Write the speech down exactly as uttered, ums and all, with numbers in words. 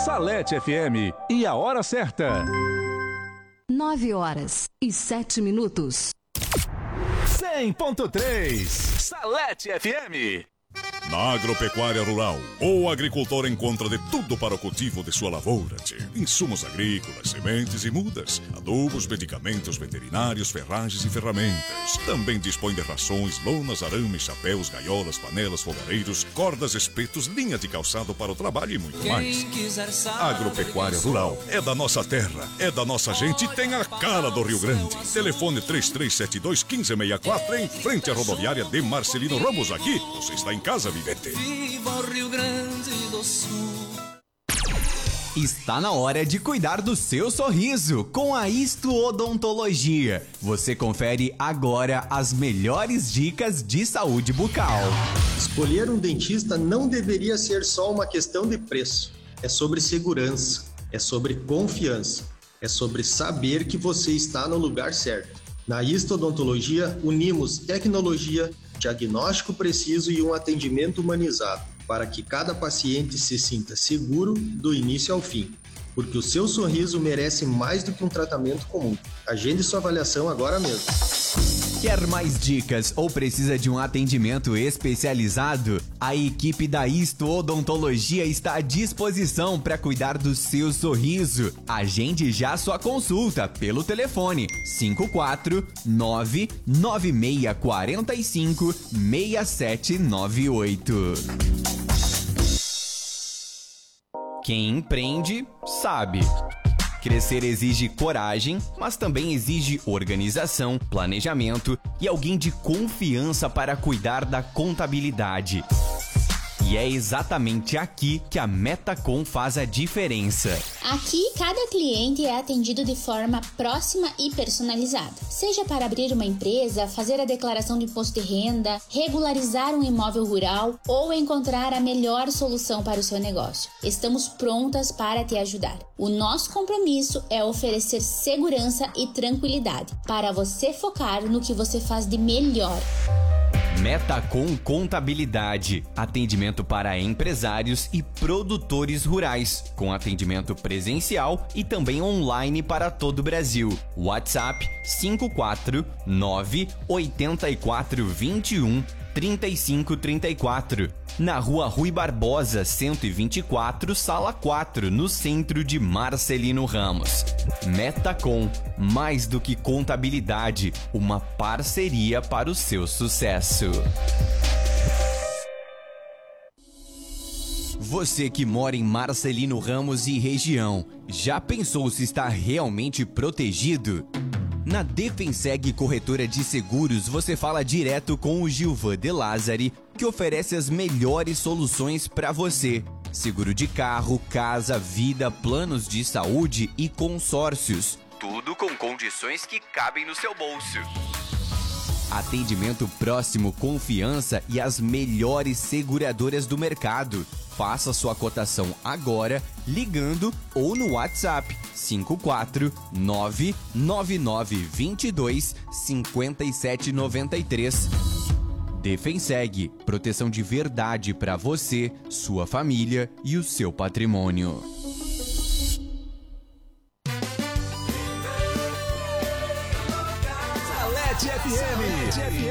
Salete F M e a hora certa. Nove horas e sete minutos. cem ponto três Salete F M. Na agropecuária rural, o agricultor encontra de tudo para o cultivo de sua lavoura, tchê. Insumos agrícolas, sementes e mudas, adubos, medicamentos veterinários, ferragens e ferramentas. Também dispõe de rações, lonas, arames, chapéus, gaiolas, panelas, fogareiros, cordas, espetos, linha de calçado para o trabalho e muito mais. Agropecuária rural é da nossa terra, é da nossa gente e tem a cara do Rio Grande. Telefone três três sete dois, um cinco seis quatro em frente à rodoviária de Marcelino Ramos. Aqui, você está em casa, vivente. Viva o Rio Grande do Sul. Está na hora de cuidar do seu sorriso com a Isto Odontologia. Você confere agora as melhores dicas de saúde bucal. Escolher um dentista não deveria ser só uma questão de preço. É sobre segurança, é sobre confiança, é sobre saber que você está no lugar certo. Na Isto Odontologia, unimos tecnologia, diagnóstico preciso e um atendimento humanizado, para que cada paciente se sinta seguro do início ao fim, porque o seu sorriso merece mais do que um tratamento comum. Agende sua avaliação agora mesmo. Quer mais dicas ou precisa de um atendimento especializado? A equipe da Isto Odontologia está à disposição para cuidar do seu sorriso. Agende já sua consulta pelo telefone cinco quatro nove nove seis quatro cinco seis sete nove oito. Quem empreende, sabe. Crescer exige coragem, mas também exige organização, planejamento e alguém de confiança para cuidar da contabilidade. E é exatamente aqui que a Metacom faz a diferença. Aqui, cada cliente é atendido de forma próxima e personalizada. Seja para abrir uma empresa, fazer a declaração do imposto de renda, regularizar um imóvel rural ou encontrar a melhor solução para o seu negócio. Estamos prontas para te ajudar. O nosso compromisso é oferecer segurança e tranquilidade para você focar no que você faz de melhor. Metacom Contabilidade, atendimento para empresários e produtores rurais, com atendimento presencial e também online para todo o Brasil. WhatsApp cinco quatro nove oito quatro dois um três cinco três quatro. Na Rua Rui Barbosa, cento e vinte e quatro, Sala quatro, no centro de Marcelino Ramos. Metacom, mais do que contabilidade, uma parceria para o seu sucesso. Você que mora em Marcelino Ramos e região, já pensou se está realmente protegido? Na Defenseg Corretora de Seguros, você fala direto com o Gilvan De Lázari, que oferece as melhores soluções para você. Seguro de carro, casa, vida, planos de saúde e consórcios. Tudo com condições que cabem no seu bolso. Atendimento próximo, confiança e as melhores seguradoras do mercado. Faça sua cotação agora, ligando ou no WhatsApp cinco quatro nove nove nove dois dois cinco sete nove três. Defenseg, proteção de verdade para você, sua família e o seu patrimônio. Salete F M.